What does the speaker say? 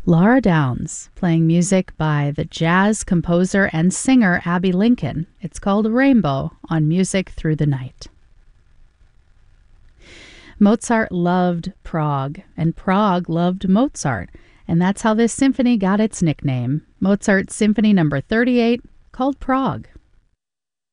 Laura Downs, playing music by the jazz composer and singer Abbey Lincoln. It's called Rainbow on Music Through the Night. Mozart loved Prague, and Prague loved Mozart, and that's how this symphony got its nickname. Mozart's Symphony No. 38, called Prague.